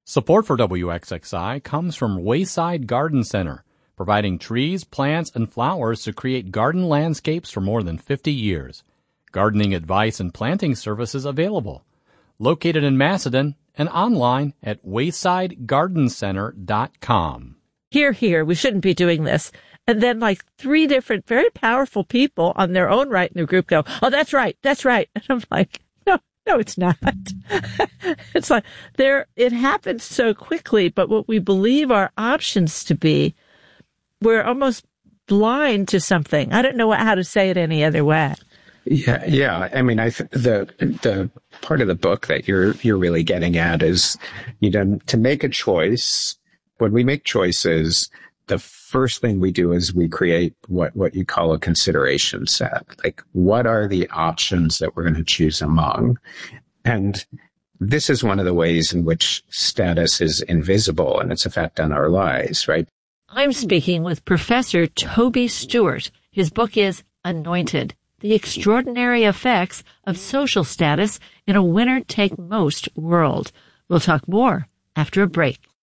Support for WXXI comes from Wayside Garden Center, providing trees, plants, and flowers to create garden landscapes for more than 50 years. Gardening advice and planting services available. Located in Macedon and online at waysidegardencenter.com. Here, we shouldn't be doing this. And then like three different very powerful people on their own right in the group go, oh, that's right. And I'm like, no, it's not. It's like it happens so quickly, but what we believe our options to be, we're almost blind to something. I don't know how to say it any other way. Yeah. I mean, the part of the book that you're really getting at is, to make a choice. When we make choices, the first thing we do is we create what you call a consideration set. Like, what are the options that we're going to choose among? And this is one of the ways in which status is invisible and its effect on our lives, right? I'm speaking with Professor Toby Stewart. His book is Anointed: The Extraordinary Effects of Social Status in a Winner-Take-Most World. We'll talk more after a break.